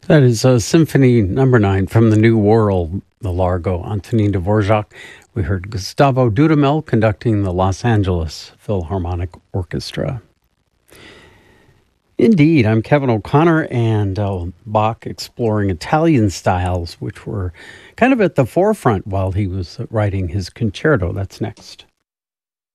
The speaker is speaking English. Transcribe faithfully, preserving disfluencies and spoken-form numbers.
That is uh, Symphony Number Nine from the New World, the Largo, Antonin Dvorak. We heard Gustavo Dudamel conducting the Los Angeles Philharmonic Orchestra. Indeed, I'm Kevin O'Connor, and uh, Bach exploring Italian styles, which were kind of at the forefront while he was writing his concerto. That's next.